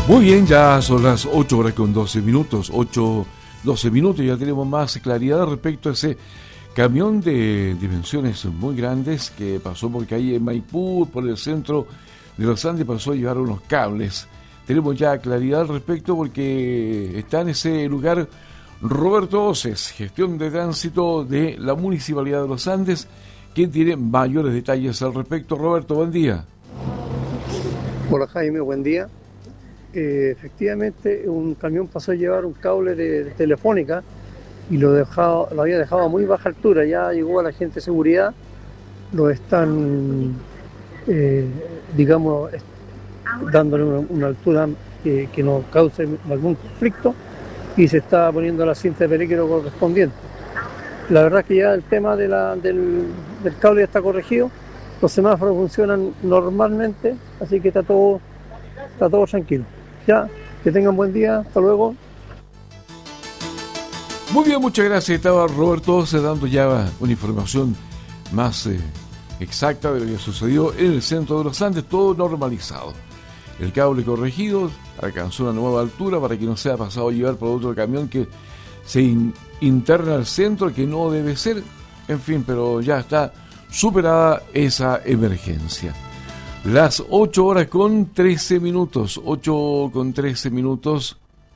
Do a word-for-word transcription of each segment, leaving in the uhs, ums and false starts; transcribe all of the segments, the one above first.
Muy bien, ya son las ocho horas con doce minutos, ocho, doce minutos, ya tenemos más claridad respecto a ese camión de dimensiones muy grandes que pasó por calle Maipú, por el centro de los Andes, pasó a llevar unos cables. Tenemos ya claridad al respecto porque está en ese lugar Roberto Oces, gestión de tránsito de la Municipalidad de los Andes, quien tiene mayores detalles al respecto. Roberto, buen día. Hola Jaime, buen día. Eh, efectivamente, un camión pasó a llevar un cable de, de telefónica y lo, dejado, lo había dejado a muy baja altura. Ya llegó a la gente de seguridad, lo están, eh, digamos, dándole una, una altura que, que no cause algún conflicto y se está poniendo la cinta de peligro correspondiente. La verdad es que ya el tema de la, del, del cable ya está corregido, los semáforos funcionan normalmente, así que está todo, está todo tranquilo. Ya, que tengan buen día, hasta luego. Muy bien, muchas gracias. Estaba Roberto se dando ya una información más eh, exacta de lo que sucedió en el centro de los Andes, todo normalizado. El cable corregido alcanzó una nueva altura para que no sea pasado a llevar por otro camión que se in- interna al centro, que no debe ser. En fin, pero ya está superada esa emergencia. Las ocho horas con trece minutos, ocho con trece minutos.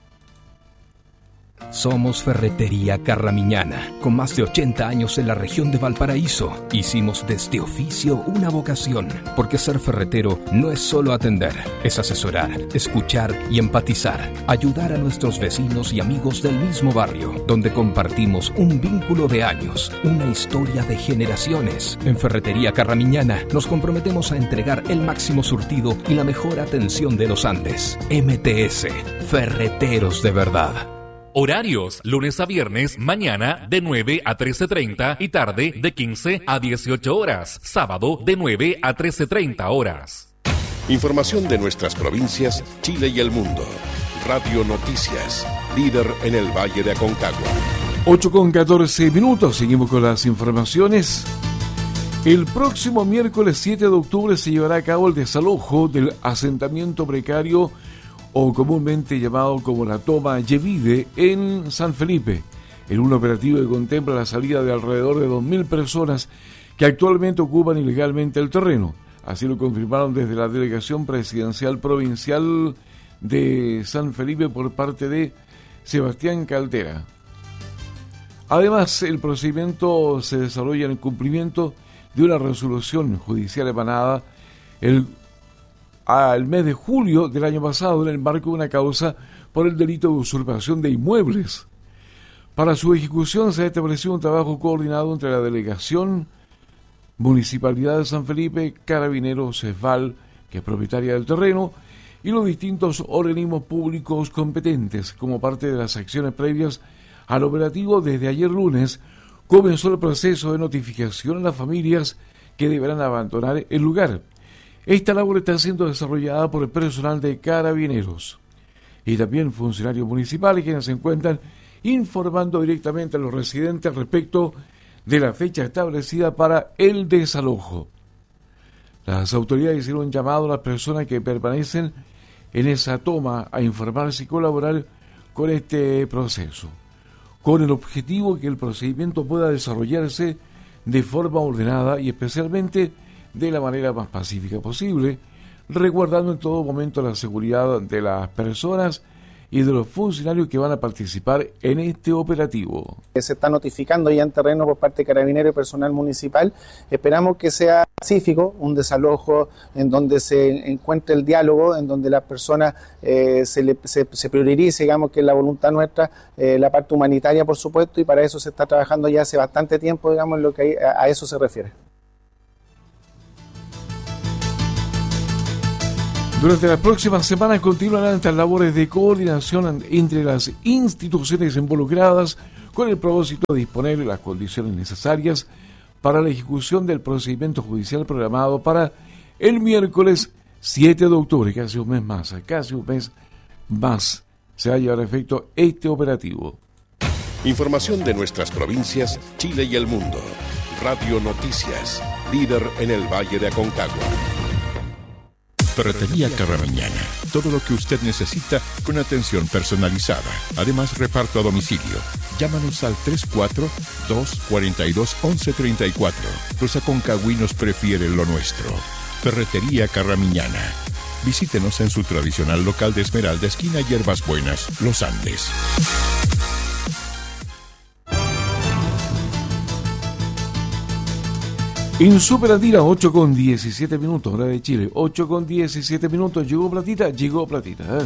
Somos Ferretería Carramiñana, con más de ochenta años en la región de Valparaíso. Hicimos de este oficio una vocación, porque ser ferretero no es solo atender, es asesorar, escuchar y empatizar, ayudar a nuestros vecinos y amigos del mismo barrio, donde compartimos un vínculo de años, una historia de generaciones. En Ferretería Carramiñana nos comprometemos a entregar el máximo surtido y la mejor atención de los Andes. M T S, Ferreteros de verdad. Horarios, lunes a viernes, mañana de nueve a trece treinta y tarde de quince a dieciocho horas. Sábado de nueve a trece treinta horas. Información de nuestras provincias, Chile y el mundo. Radio Noticias, líder en el Valle de Aconcagua. ocho con catorce minutos, seguimos con las informaciones. El próximo miércoles siete de octubre se llevará a cabo el desalojo del asentamiento precario o comúnmente llamado como la toma Yevide en San Felipe, en un operativo que contempla la salida de alrededor de dos mil personas que actualmente ocupan ilegalmente el terreno. Así lo confirmaron desde la Delegación Presidencial Provincial de San Felipe por parte de Sebastián Caldera. Además, el procedimiento se desarrolla en cumplimiento de una resolución judicial emanada el al mes de julio del año pasado en el marco de una causa por el delito de usurpación de inmuebles. Para su ejecución se ha establecido un trabajo coordinado entre la Delegación Municipalidad de San Felipe, Carabineros, CESVAL, que es propietaria del terreno, y los distintos organismos públicos competentes. Como parte de las acciones previas al operativo, desde ayer lunes comenzó el proceso de notificación a las familias que deberán abandonar el lugar. Esta labor está siendo desarrollada por el personal de Carabineros y también funcionarios municipales quienes se encuentran informando directamente a los residentes respecto de la fecha establecida para el desalojo. Las autoridades hicieron un llamado a las personas que permanecen en esa toma a informarse y colaborar con este proceso, con el objetivo de que el procedimiento pueda desarrollarse de forma ordenada y especialmente de la manera más pacífica posible, resguardando en todo momento la seguridad de las personas y de los funcionarios que van a participar en este operativo. Se está notificando ya en terreno por parte de Carabineros y personal municipal. Esperamos que sea pacífico, un desalojo en donde se encuentre el diálogo, en donde las personas eh, se, le, se, se priorice, digamos, que es la voluntad nuestra, eh, la parte humanitaria, por supuesto, y para eso se está trabajando ya hace bastante tiempo, digamos, en lo que a, a eso se refiere. Durante las próximas semanas continuarán estas labores de coordinación entre las instituciones involucradas con el propósito de disponer de las condiciones necesarias para la ejecución del procedimiento judicial programado para el miércoles siete de octubre, casi un mes más, casi un mes más se va a llevar a efecto este operativo. Información de nuestras provincias, Chile y el mundo. Radio Noticias, líder en el Valle de Aconcagua. Ferretería Carramiñana. Todo lo que usted necesita con atención personalizada. Además, reparto a domicilio. Llámanos al tres cuatro dos, cuatro dos, once treinta y cuatro. Los aconcagüinos prefieren lo nuestro. Ferretería Carramiñana. Visítenos en su tradicional local de Esmeralda, esquina Hierbas Buenas, Los Andes. En Superandina, ocho con diecisiete minutos, hora de Chile, ocho con diecisiete minutos, llegó platita, llegó platita. ¿eh?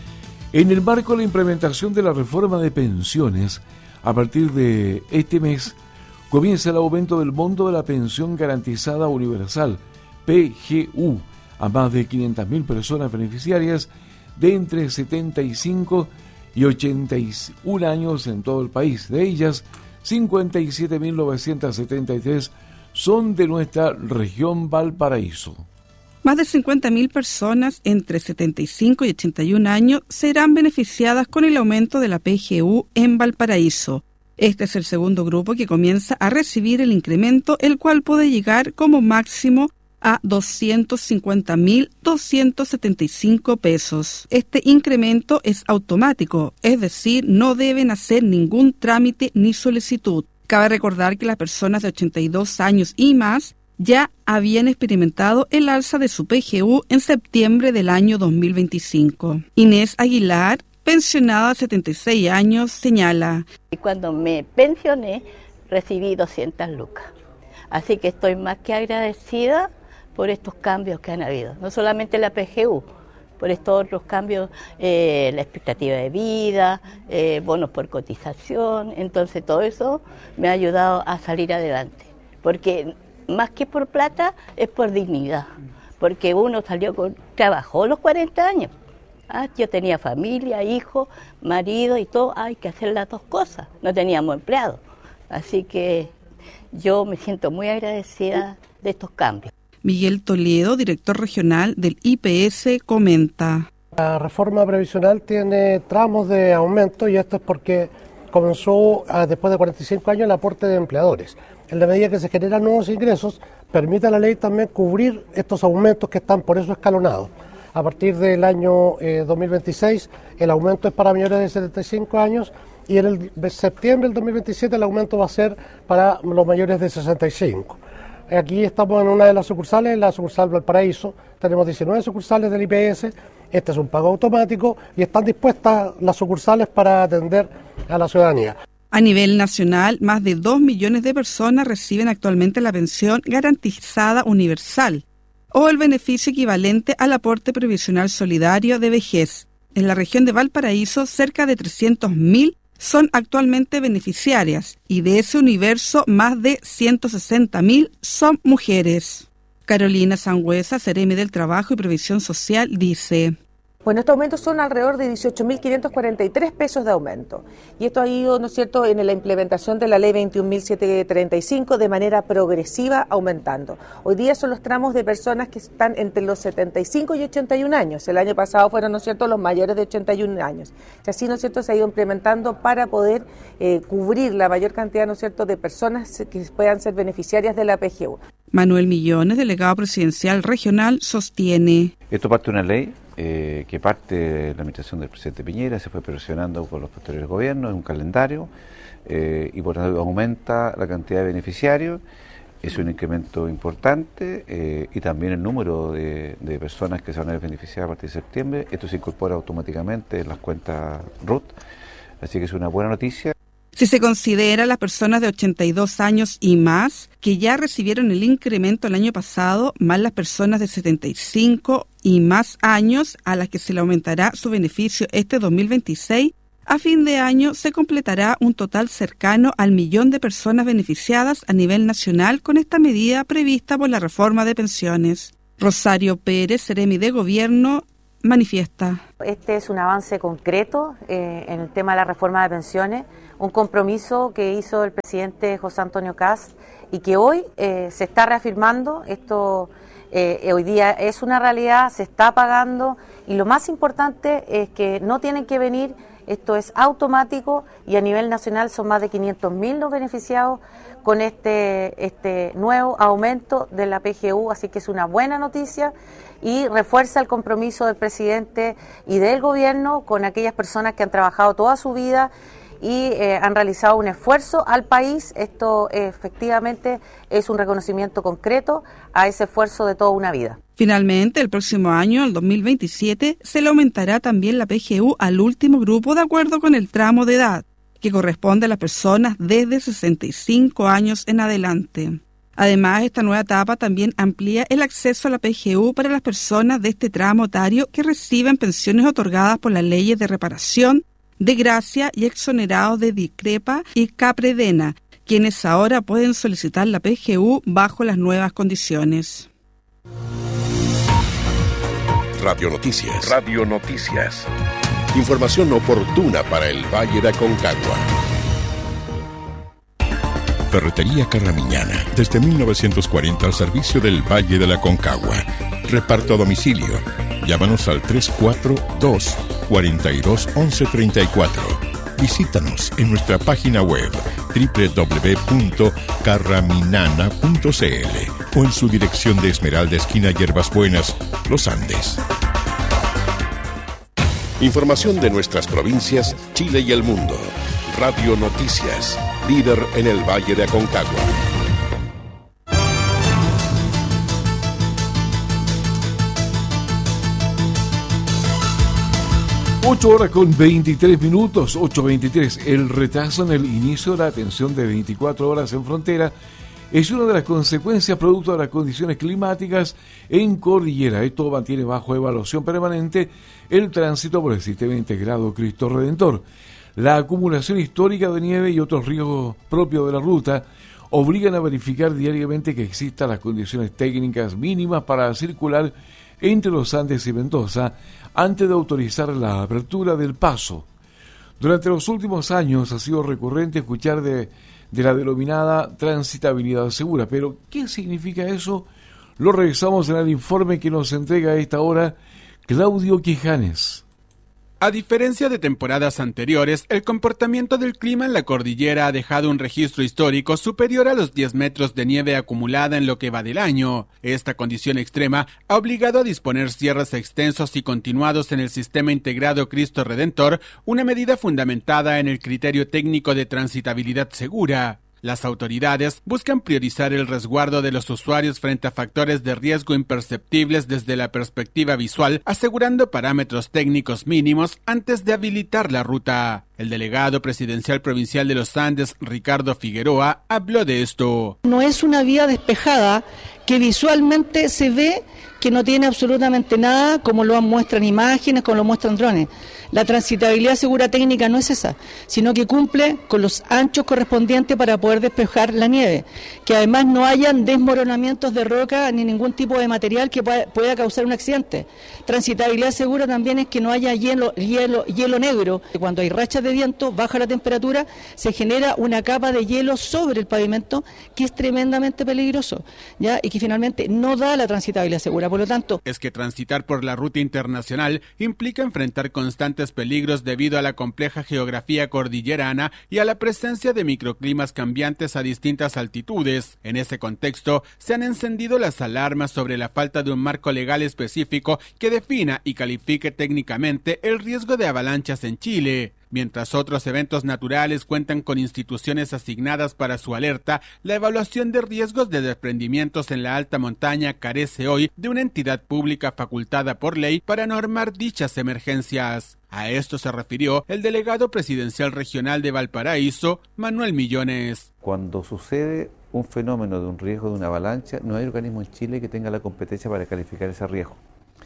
En el marco de la implementación de la reforma de pensiones, a partir de este mes, comienza el aumento del monto de la pensión garantizada universal, P G U, a más de quinientas mil personas beneficiarias de entre setenta y cinco y ochenta y uno años en todo el país. De ellas, cincuenta y siete mil novecientas setenta y tres son de nuestra región Valparaíso. Más de cincuenta mil personas entre setenta y cinco y ochenta y uno años serán beneficiadas con el aumento de la P G U en Valparaíso. Este es el segundo grupo que comienza a recibir el incremento, el cual puede llegar como máximo a doscientos cincuenta mil doscientos setenta y cinco pesos. Este incremento es automático, es decir, no deben hacer ningún trámite ni solicitud. Cabe recordar que las personas de ochenta y dos años y más ya habían experimentado el alza de su P G U en septiembre del año dos mil veinticinco. Inés Aguilar, pensionada de setenta y seis años, señala: Cuando me pensioné, recibí doscientas lucas. Así que estoy más que agradecida por estos cambios que han habido. No solamente la P G U, por estos otros cambios, eh, la expectativa de vida, eh, bonos por cotización. Entonces todo eso me ha ayudado a salir adelante. Porque más que por plata, es por dignidad. Porque uno salió con, trabajó los cuarenta años. Ah, yo tenía familia, hijo, marido y todo. Hay que hacer las dos cosas. No teníamos empleados. Así que yo me siento muy agradecida de estos cambios. Miguel Toledo, director regional del I P S, comenta: La reforma previsional tiene tramos de aumento y esto es porque comenzó a, después de cuarenta y cinco años el aporte de empleadores. En la medida que se generan nuevos ingresos, permite a la ley también cubrir estos aumentos que están por eso escalonados. A partir del año eh, dos mil veintiséis el aumento es para mayores de setenta y cinco años y en el septiembre del dos mil veintisiete el aumento va a ser para los mayores de sesenta y cinco. Aquí estamos en una de las sucursales, la sucursal Valparaíso. Tenemos diecinueve sucursales del I P S. Este es un pago automático y están dispuestas las sucursales para atender a la ciudadanía. A nivel nacional, más de dos millones de personas reciben actualmente la pensión garantizada universal o el beneficio equivalente al aporte previsional solidario de vejez. En la región de Valparaíso, cerca de trescientos mil son actualmente beneficiarias y de ese universo más de ciento sesenta mil son mujeres. Carolina Sangüesa, Seremi del Trabajo y Previsión Social, dice: Bueno, estos aumentos son alrededor de dieciocho mil quinientos cuarenta y tres pesos de aumento. Y esto ha ido, ¿no es cierto?, en la implementación de la ley veintiún mil setecientos treinta y cinco de manera progresiva aumentando. Hoy día son los tramos de personas que están entre los setenta y cinco y ochenta y un años. El año pasado fueron, ¿no es cierto?, los mayores de ochenta y un años. Y así, ¿no es cierto?, se ha ido implementando para poder eh, cubrir la mayor cantidad, ¿no es cierto?, de personas que puedan ser beneficiarias de la P G U. Manuel Millones, delegado presidencial regional, sostiene: Esto parte de una ley eh, que parte de la administración del presidente Piñera, se fue presionando por los posteriores gobiernos, es un calendario eh, y por tanto aumenta la cantidad de beneficiarios, es un incremento importante eh, y también el número de, de personas que se van a beneficiar a partir de septiembre. Esto se incorpora automáticamente en las cuentas R U T, así que es una buena noticia. Si se considera las personas de ochenta y dos años y más que ya recibieron el incremento el año pasado, más las personas de setenta y cinco y más años a las que se le aumentará su beneficio este dos mil veintiséis, a fin de año se completará un total cercano al millón de personas beneficiadas a nivel nacional con esta medida prevista por la reforma de pensiones. Rosario Pérez, Seremi de Gobierno, manifiesta: Este es un avance concreto eh, en el tema de la reforma de pensiones, un compromiso que hizo el presidente José Antonio Kast y que hoy eh, se está reafirmando. Esto eh, hoy día es una realidad, se está pagando y lo más importante es que no tienen que venir, esto es automático y a nivel nacional son más de quinientos mil los beneficiados con este, este nuevo aumento de la P G U, así que es una buena noticia y refuerza el compromiso del presidente y del gobierno con aquellas personas que han trabajado toda su vida y eh, han realizado un esfuerzo al país. Esto eh, efectivamente es un reconocimiento concreto a ese esfuerzo de toda una vida. Finalmente, el próximo año, el dos mil veintisiete, se le aumentará también la P G U al último grupo de acuerdo con el tramo de edad, que corresponde a las personas desde sesenta y cinco años en adelante. Además, esta nueva etapa también amplía el acceso a la P G U para las personas de este tramo etario que reciben pensiones otorgadas por las leyes de reparación, de gracia y exonerados de Discrepa y Capredena, quienes ahora pueden solicitar la P G U bajo las nuevas condiciones. Radio Noticias. Radio Noticias. Información oportuna para el Valle de Aconcagua. Ferretería Carramiñana, desde mil novecientos cuarenta al servicio del Valle de la Aconcagua. Reparto a domicilio. Llámanos al tres cuatro dos, cuatro dos, once treinta y cuatro. Visítanos en nuestra página web doble u doble u doble u punto carraminana punto c l o en su dirección de Esmeralda, esquina Hierbas Buenas, Los Andes. Información de nuestras provincias, Chile y el mundo. Radio Noticias, líder en el Valle de Aconcagua. ocho horas con veintitrés minutos, ocho veintitrés. El retraso en el inicio de la atención de veinticuatro horas en frontera es una de las consecuencias producto de las condiciones climáticas en cordillera. Esto mantiene bajo evaluación permanente el tránsito por el sistema integrado Cristo Redentor. La acumulación histórica de nieve y otros riesgos propios de la ruta obligan a verificar diariamente que existan las condiciones técnicas mínimas para circular entre los Andes y Mendoza antes de autorizar la apertura del paso. Durante los últimos años ha sido recurrente escuchar de, de la denominada transitabilidad segura, pero ¿qué significa eso? Lo revisamos en el informe que nos entrega a esta hora Claudio Quijanes. A diferencia de temporadas anteriores, el comportamiento del clima en la cordillera ha dejado un registro histórico superior a los diez metros de nieve acumulada en lo que va del año. Esta condición extrema ha obligado a disponer cierres extensos y continuados en el sistema integrado Cristo Redentor, una medida fundamentada en el criterio técnico de transitabilidad segura. Las autoridades buscan priorizar el resguardo de los usuarios frente a factores de riesgo imperceptibles desde la perspectiva visual, asegurando parámetros técnicos mínimos antes de habilitar la ruta. El delegado presidencial provincial de los Andes, Ricardo Figueroa, habló de esto. No es una vía despejada que visualmente se ve que no tiene absolutamente nada, como lo muestran imágenes, como lo muestran drones. La transitabilidad segura técnica no es esa, sino que cumple con los anchos correspondientes para poder despejar la nieve, que además no hayan desmoronamientos de roca ni ningún tipo de material que pueda, pueda causar un accidente. Transitabilidad segura también es que no haya hielo, hielo, hielo negro. Cuando hay rachas de viento, baja la temperatura, se genera una capa de hielo sobre el pavimento que es tremendamente peligroso, ¿ya? Y que finalmente no da la transitabilidad segura. Por lo tanto, es que transitar por la ruta internacional implica enfrentar constantes peligros debido a la compleja geografía cordillerana y a la presencia de microclimas cambiantes a distintas altitudes. En ese contexto, se han encendido las alarmas sobre la falta de un marco legal específico que defina y califique técnicamente el riesgo de avalanchas en Chile. Mientras otros eventos naturales cuentan con instituciones asignadas para su alerta, la evaluación de riesgos de desprendimientos en la alta montaña carece hoy de una entidad pública facultada por ley para normar dichas emergencias. A esto se refirió el delegado presidencial regional de Valparaíso, Manuel Millones. Cuando sucede un fenómeno de un riesgo de una avalancha, no hay organismo en Chile que tenga la competencia para calificar ese riesgo.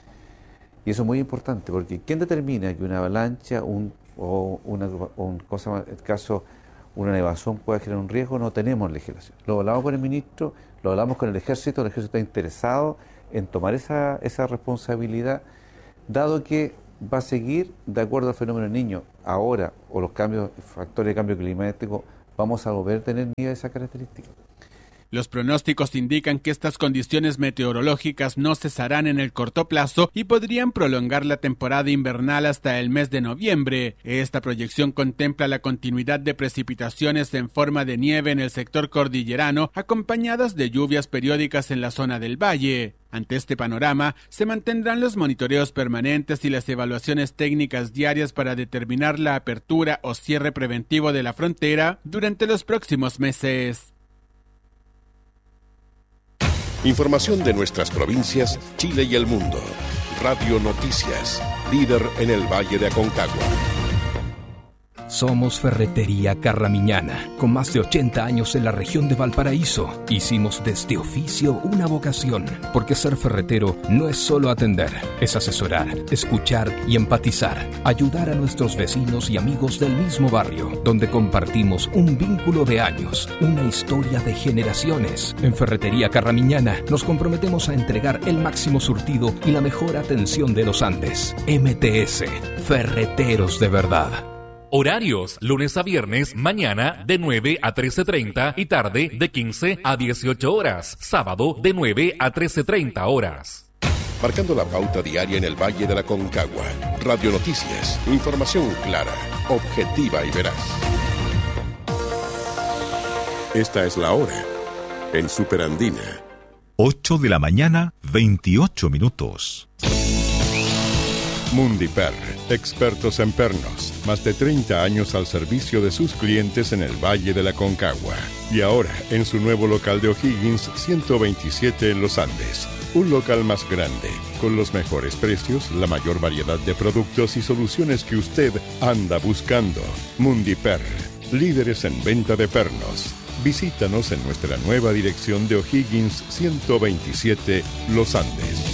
Y eso es muy importante, porque ¿quién determina que una avalancha un, o una o un cosa, en el caso una nevazón pueda generar un riesgo? No tenemos legislación. Lo hablamos con el ministro, lo hablamos con el ejército, el ejército está interesado en tomar esa, esa responsabilidad, dado que va a seguir de acuerdo al fenómeno del Niño. Ahora, o los cambios, factores de cambio climático, vamos a volver a tener nieve de esa característica. Los pronósticos indican que estas condiciones meteorológicas no cesarán en el corto plazo y podrían prolongar la temporada invernal hasta el mes de noviembre. Esta proyección contempla la continuidad de precipitaciones en forma de nieve en el sector cordillerano, acompañadas de lluvias periódicas en la zona del valle. Ante este panorama, se mantendrán los monitoreos permanentes y las evaluaciones técnicas diarias para determinar la apertura o cierre preventivo de la frontera durante los próximos meses. Información de nuestras provincias, Chile y el mundo. Radio Noticias, líder en el Valle de Aconcagua. Somos Ferretería Carramiñana, con más de ochenta años en la región de Valparaíso. Hicimos de este oficio una vocación, porque ser ferretero no es solo atender, es asesorar, escuchar y empatizar, ayudar a nuestros vecinos y amigos del mismo barrio, donde compartimos un vínculo de años, una historia de generaciones. En Ferretería Carramiñana nos comprometemos a entregar el máximo surtido y la mejor atención de los Andes. M T S, Ferreteros de verdad. Horarios, lunes a viernes, mañana de nueve a trece treinta y tarde de quince a dieciocho horas. Sábado de nueve a trece treinta horas. Marcando la pauta diaria en el Valle de la Aconcagua. Radio Noticias, información clara, objetiva y veraz. Esta es la hora en Superandina. ocho de la mañana, veintiocho minutos. Mundiper, expertos en pernos, más de treinta años al servicio de sus clientes en el Valle de la Aconcagua. Y ahora, en su nuevo local de O'Higgins, ciento veintisiete en los Andes. Un local más grande, con los mejores precios, la mayor variedad de productos y soluciones que usted anda buscando. Mundiper, líderes en venta de pernos. Visítanos en nuestra nueva dirección de O'Higgins, ciento veintisiete, Los Andes.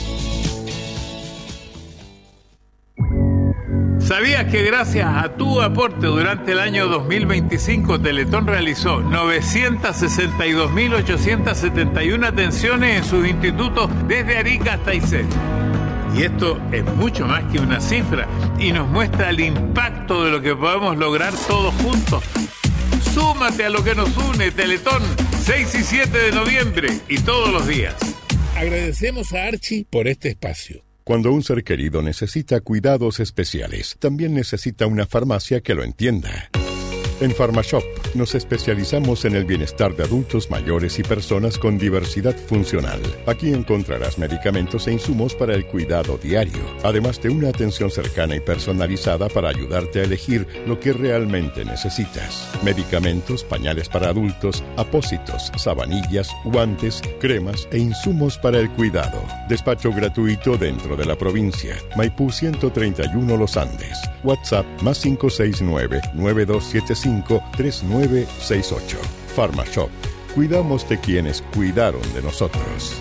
¿Sabías que gracias a tu aporte durante el año dos mil veinticinco Teletón realizó novecientas sesenta y dos mil ochocientas setenta y una atenciones en sus institutos desde Arica hasta Aysén? Y esto es mucho más que una cifra y nos muestra el impacto de lo que podemos lograr todos juntos. Súmate a lo que nos une, Teletón, seis y siete de noviembre y todos los días. Agradecemos a Archie por este espacio. Cuando un ser querido necesita cuidados especiales, también necesita una farmacia que lo entienda. En PharmaShop nos especializamos en el bienestar de adultos mayores y personas con diversidad funcional. Aquí encontrarás medicamentos e insumos para el cuidado diario, además de una atención cercana y personalizada para ayudarte a elegir lo que realmente necesitas. Medicamentos, pañales para adultos, apósitos, sabanillas, guantes, cremas e insumos para el cuidado. Despacho gratuito dentro de la provincia. Maipú ciento treinta y uno Los Andes. WhatsApp más cinco seis nueve, nueve dos siete cinco, tres nueve seis ocho. PharmaShop. Cuidamos de quienes cuidaron de nosotros.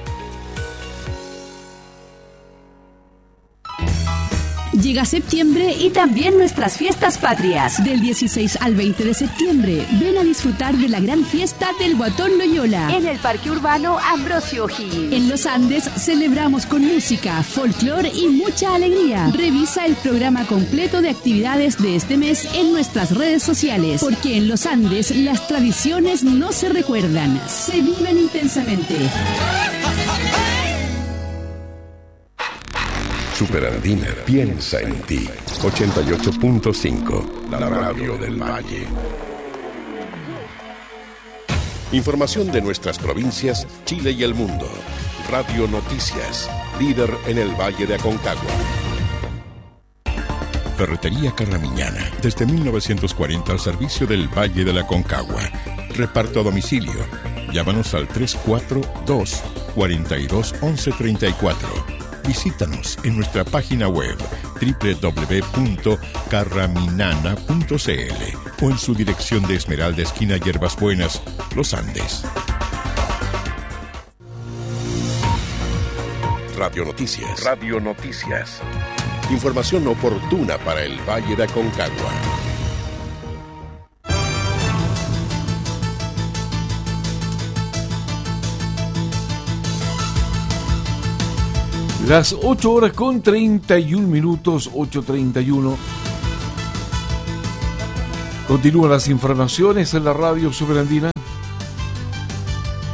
Llega septiembre y también nuestras fiestas patrias. Del dieciséis al veinte de septiembre, ven a disfrutar de la gran fiesta del Guatón Loyola en el Parque Urbano Ambrosio O'Higgins. En los Andes celebramos con música, folclore y mucha alegría. Revisa el programa completo de actividades de este mes en nuestras redes sociales, porque en los Andes las tradiciones no se recuerdan, se viven intensamente. Superandina piensa en ti. ochenta y ocho punto cinco, la radio del Valle. Información de nuestras provincias, Chile y el mundo. Radio Noticias, líder en el Valle de Aconcagua. Ferretería Carramiñana, desde mil novecientos cuarenta al servicio del Valle de la Aconcagua. Reparto a domicilio. Llámanos al tres cuatro dos, cuatro dos, once treinta y cuatro. Visítanos en nuestra página web doble u doble u doble u punto carraminana punto c l o en su dirección de Esmeralda, esquina Hierbas Buenas, Los Andes. Radio Noticias. Radio Noticias. Información oportuna para el Valle de Aconcagua. Las ocho horas con treinta y un minutos, ocho treinta y uno. Continúan las informaciones en la radio Superandina.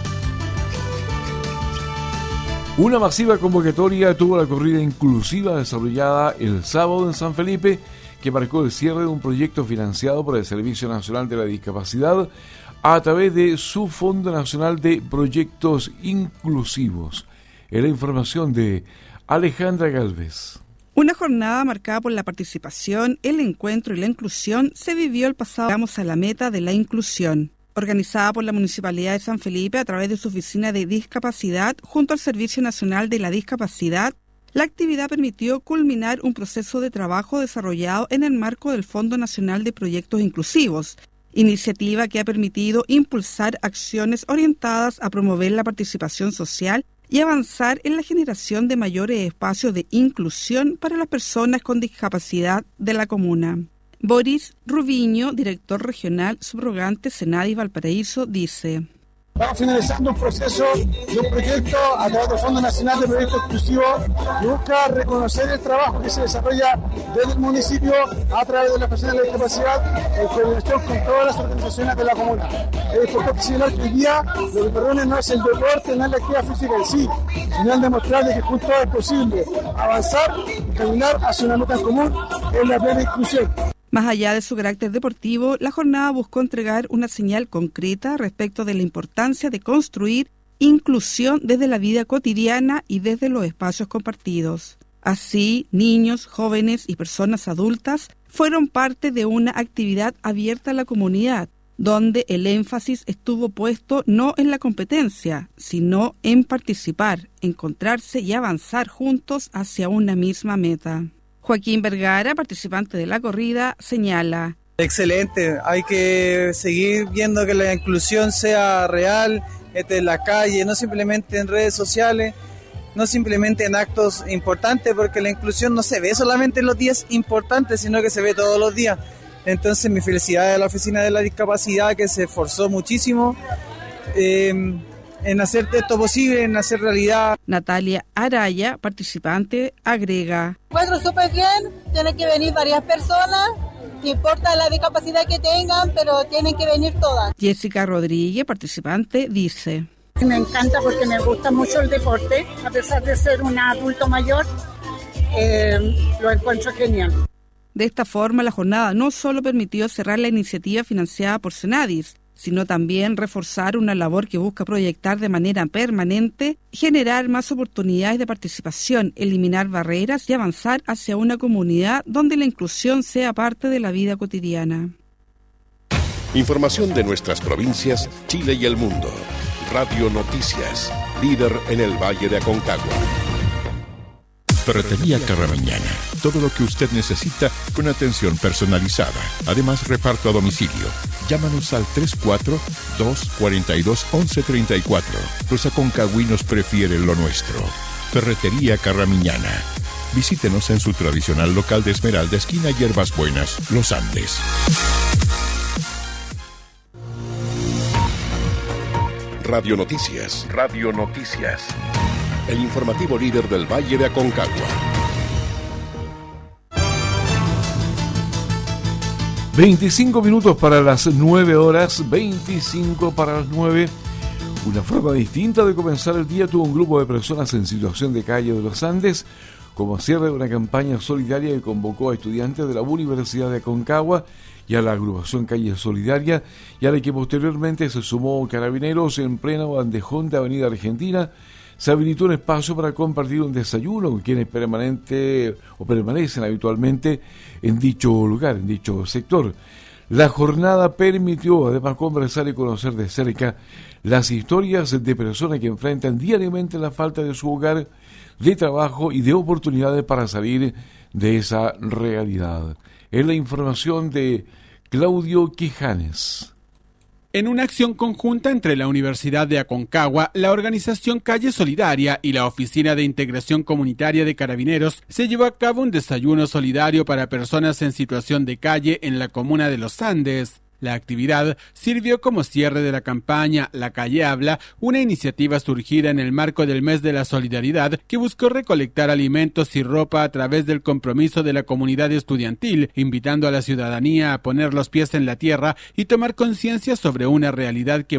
Una masiva convocatoria tuvo la corrida inclusiva desarrollada el sábado en San Felipe, que marcó el cierre de un proyecto financiado por el Servicio Nacional de la Discapacidad a través de su Fondo Nacional de Proyectos Inclusivos. Es la información de Alejandra Galvez. Una jornada marcada por la participación, el encuentro y la inclusión se vivió el pasado Llegamos a la meta de la inclusión. Organizada por la Municipalidad de San Felipe a través de su Oficina de Discapacidad junto al Servicio Nacional de la Discapacidad, la actividad permitió culminar un proceso de trabajo desarrollado en el marco del Fondo Nacional de Proyectos Inclusivos, iniciativa que ha permitido impulsar acciones orientadas a promover la participación social y avanzar en la generación de mayores espacios de inclusión para las personas con discapacidad de la comuna. Boris Rubiño, director regional subrogante Senadis Valparaíso, dice: Estamos finalizando un proceso de un proyecto a través del Fondo Nacional de Proyectos Exclusivos que busca reconocer el trabajo que se desarrolla desde el municipio a través de las personas de la discapacidad en coordinación con todas las organizaciones de la comuna. Es importante señalar que hoy día lo que perdone no es el deporte, no es la actividad física en sí, sino el demostrarle que juntos es posible avanzar y caminar hacia una meta en común en la plena inclusión. Más allá de su carácter deportivo, la jornada buscó entregar una señal concreta respecto de la importancia de construir inclusión desde la vida cotidiana y desde los espacios compartidos. Así, niños, jóvenes y personas adultas fueron parte de una actividad abierta a la comunidad, donde el énfasis estuvo puesto no en la competencia, sino en participar, encontrarse y avanzar juntos hacia una misma meta. Joaquín Vergara, participante de la corrida, señala: Excelente, hay que seguir viendo que la inclusión sea real en la calle, no simplemente en redes sociales, no simplemente en actos importantes, porque la inclusión no se ve solamente en los días importantes, sino que se ve todos los días. Entonces, mi felicidad a la Oficina de la Discapacidad, que se esforzó muchísimo eh, en hacer esto posible, en hacer realidad. Natalia Araya, participante, agrega: Encuentro súper bien, tienen que venir varias personas, no importa la discapacidad que tengan, pero tienen que venir todas. Jessica Rodríguez, participante, dice: Me encanta porque me gusta mucho el deporte, a pesar de ser un adulto mayor, eh, lo encuentro genial. De esta forma, la jornada no solo permitió cerrar la iniciativa financiada por Senadis, sino también reforzar una labor que busca proyectar de manera permanente, generar más oportunidades de participación, eliminar barreras y avanzar hacia una comunidad donde la inclusión sea parte de la vida cotidiana. Información de nuestras provincias, Chile y el mundo. Radio Noticias, líder en el Valle de Aconcagua. Ferretería Carramiñana. Todo lo que usted necesita con atención personalizada. Además, reparto a domicilio. Llámanos al tres cuatro dos, cuatro dos, once treinta y cuatro. Los aconcagüinos prefieren lo nuestro. Ferretería Carramiñana. Visítenos en su tradicional local de Esmeralda, esquina Hierbas Buenas, Los Andes. Radio Noticias. Radio Noticias. El informativo líder del Valle de Aconcagua. veinticinco minutos para las nueve horas, veinticinco para las nueve. Una forma distinta de comenzar el día tuvo un grupo de personas en situación de calle de los Andes, como cierre de una campaña solidaria que convocó a estudiantes de la Universidad de Aconcagua y a la agrupación Calle Solidaria, y a la que posteriormente se sumó Carabineros en pleno bandejón de Avenida Argentina. Se habilitó un espacio para compartir un desayuno con quienes permanente o permanecen habitualmente en dicho lugar, en dicho sector. La jornada permitió además conversar y conocer de cerca las historias de personas que enfrentan diariamente la falta de su hogar, de trabajo y de oportunidades para salir de esa realidad. Es la información de Claudio Quijanes. En una acción conjunta entre la Universidad de Aconcagua, la organización Calle Solidaria y la Oficina de Integración Comunitaria de Carabineros, se llevó a cabo un desayuno solidario para personas en situación de calle en la comuna de Los Andes. La actividad sirvió como cierre de la campaña La Calle Habla, una iniciativa surgida en el marco del Mes de la Solidaridad que buscó recolectar alimentos y ropa a través del compromiso de la comunidad estudiantil, invitando a la ciudadanía a poner los pies en la tierra y tomar conciencia sobre una realidad que